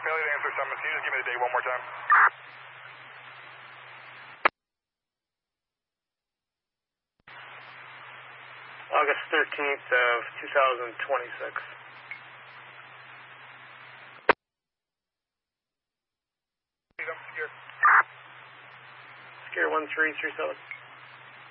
failure to answer summons. Can you just give me the date one more time? August 13th of 2026. Secure 1337.